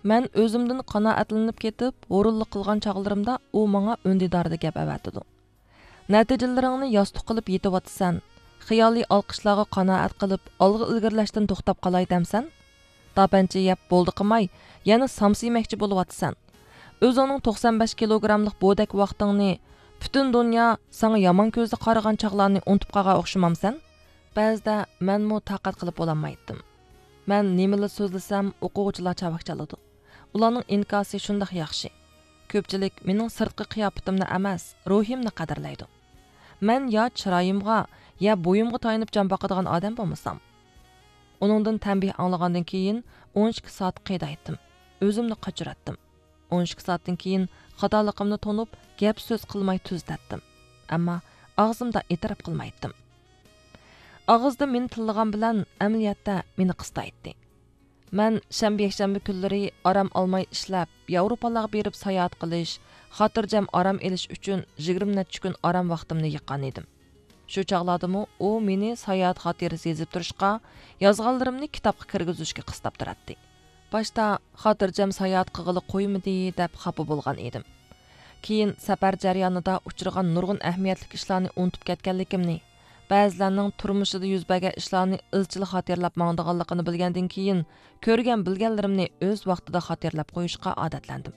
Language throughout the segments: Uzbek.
Mən özümdən qanaatlanıb ketib, o'rinli qilgan chaqlarımda u menga öndidarda gap avatidi. Natijalaringni yostiq qilib yetyapsan. Xiyoliy olqishlarga qanoat qilib, olg'a ilgirlashdan to'xtab qolay demsan? Tapancha yeb bo'ldi qilmay, yana samsiymoqchi bo'lyapsan. O'zingning 95 kilogramlik bo'dak vaqtingni, butun dunyo sana yomon ko'zda qaragan chaqlarni unutib qolgan o'xshamamsan? Ba'zida menmo taqat qilib bo'lolmaydim. Men nimalar so'zlasam, o'quvchilar chavaq chaladi. Ularning inkosi shunday yaxshi. Ko'pchilik mening sirtqi qiyofatimni emas, ruhimni qadrlaydi. Men yo chiroyimga, yo bo'yimga tayinib jon boqadigan odam bo'lmasam. Uningdan tanbih anglagandan keyin 12 soat qayda aytdim. O'zimni qochiratdim. 12 soatdan keyin xatoligimni tonib, gap so'z qilmay tuzdatdim. Ammo og'zimda e'tirof qilmaydim. Og'izda meni tillagan bilan amaliyotda meni qistaydi. Men shanba kunlari orom olmay ishlab, Yevropalarga berib sayohat qilish, xotirjam orom elish uchun 20 necha kun orom vaqtimni yiqqan edim. Shu chaqlardimi u meni sayohat xotirasi yozib turishga, yozganlarimni kitobga kirgizishga qistab turardi. Boshda xotirjam sayohat qilg'ili qo'ymadi deb xafa bo'lgan edim. Keyin safar jarayonida uchragan nurg'un ahamiyatli ishlarni unutib ketganligimni, ba'zilarning turmushida yuz bergan ishlarni izchil xotirlab mangdiganligini bilgandan keyin ko'rgan bilganlarimni o'z vaqtida xotirlab qo'yishga odatlandim.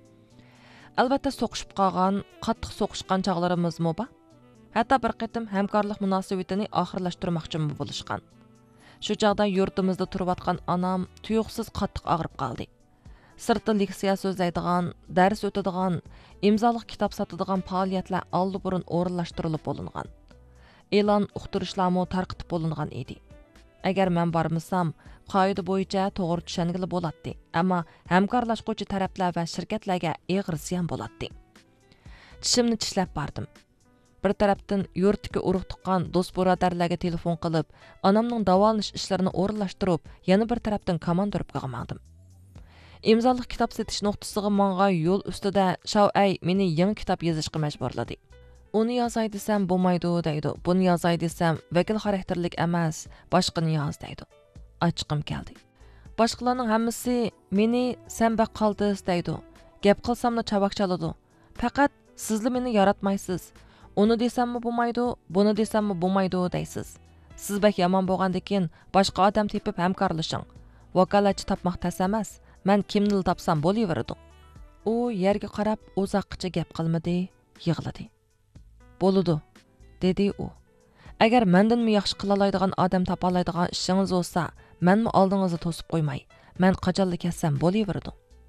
Albatta so'qishib qolgan, qattiq so'qishgan chaqlarimizmi bor? Hatto bir qatim hamkorlik munosabatini oxirlashtirmoqchi bo'lishgan. Shu chaqda yurtimizda turayotgan onam tuyuqsiz qattiq og'rib qoldi. Sirtda leksiya so'zlaydigan, dars o'tadigan, imzoliq kitob sotadigan faoliyatlar oldi burun o'rinlashtirilib bo'lingan. E'lon uqtirishlarmi tarqitib bo'lingan edi. Agar men bormasam, qoida bo'yicha to'g'ri tushungili bo'ladi, ammo hamkorlashuvchi taraflar va shirkatlarga og'ir ziyon bo'ladi. Tishimni tishlab bordim. Bir tarafdan yurtga urug' tuqqan do'st birodarlarga telefon qilib, onamning davolanish ishlarini o'rinlashtirib, yana bir tarafdan komandorga qilmadim. İmzoliq kitob setish nuqtasiga menga yo'l ustida Shavay meni yangi kitob yozishga majburladi. Uni yozay desam bo'lmaydi deydi. Buni yozay desam vakil xarakterlik emas, boshqani yoz deydi. Achchiqim keldi. Boshqalarning hammasi meni sen baq qoldingiz deydi. Gap qilsamni chavoq chaladi. Faqat sizlar meni yaratmaysiz. Uni desammi bo'lmaydi, buni desammi bo'lmaydi deysiz. Siz bak yomon bo'lgandan boshqa odam tepib hamkorlashing. Vakolatchi topmoq tas emas. Men kimni topsam bo'laveradi. U yerga qarab uzoqcha gap qilmadi, yig'ladi. Bo'ladi, dedi u. Agar mendanmi yaxshi qila oladigan odam topa oladigan ishingiz bo'lsa, menmi oldingizda to'sib qo'ymay, men qachonli ketsam bo'laveradi.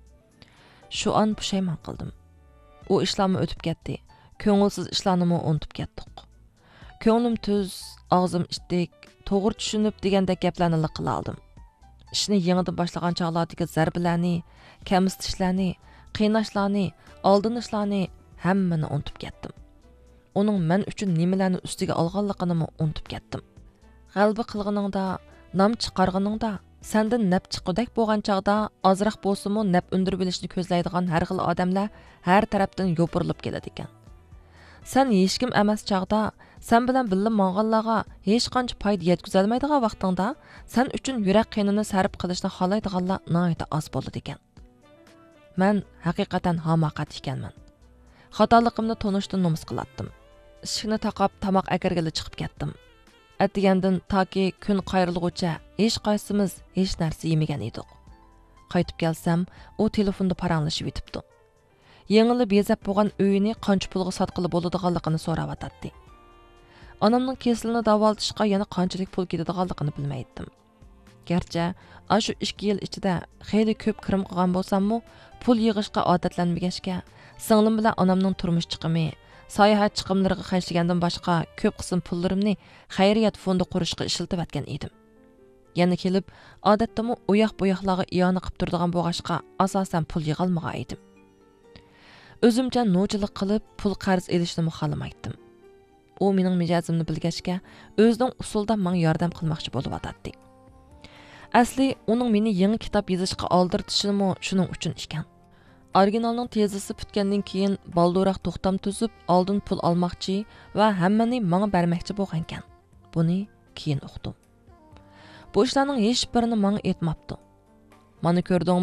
Shu an pushaymon qildim. U ishlarni o'tib ketdi. Ko'ngilsiz ishlarni unutib ketdik. Ko'nglim tuz, og'zim itdik, to'g'ri tushunib degandek gaplarni qila oldim. İşini yenidan başlagan çağlardaki zarbalarni, kamsitishlarni, qiynashlarni, aldınışlarni hammani unutib ketdim. Uning men uchun nimalarni ustiga olganligini unutib ketdim. G'alba qilganingda, nom chiqarganingda, sendan nab chiqudek bo'lgan chaqda ozroq bo'lsa-mu nab undirib bilishni ko'zlaydigan har xil odamlar har tarafdan yo'pirilib keladi ekan. Sen hech kim emas chaqda, sen bilan birga mong'onlarga hech qancha foyda yetkazolmaydigan vaqtingda, sen uchun yurak qinini sarf qilishni xohlaydiganlar nihoyatda oz bo'ladi ekan. Men haqiqatan hamoqat ekanman. Xatoligimni tonishdan nomus qilatdim. Ishni taqab tomoq agargili chiqib ketdim. Atgandan toki kun qayrilguncha hech qaysimiz hech narsa yemagan edik. Qaytib kelsam, u telefonda paranglashib yetibdi. Yengilib bezab bo'lgan uyini qancha pulga sotqili bo'ladiganligini so'rayotdi. Onamning kesilini davolatishga yana qanchalik pul ketadiganligini bilmaydim. Garchi shu 2 yil ichida xeyli ko'p kirim qilgan bo'lsam-mu, pul yig'ishga odatlanmagachga, singlim bilan onamning turmush chiqimi, sayohat chiqimlariga xarjlagandan boshqa ko'p qism pullarimni xayriyat fondi qurishga ishlatib atgan edim. Yana kelib, odatda-mu uyoq buyoqlarga iyona qilib turadigan bo'lg'ashqa asosan pul yig'olmagan edim. O'zimcha no'chilik qilib pul qarz elishni xohlamaydim. U mening mijozimni bilgachga, o'zining usulda menga yordam qilmoqchi bo'layotdi. Asli uning meni yangi kitob yozishga oldirtishimi shuning uchun ekan. Originalning tezisi bitgandan keyin balduroq to'xtam tuzib, oldin pul olmoqchi va hammani menga bermoqchi bo'lgan ekan. Buni keyin uqdim. Bu ishlarning hech birini menga aytmabdi. Mana ko'rdingmi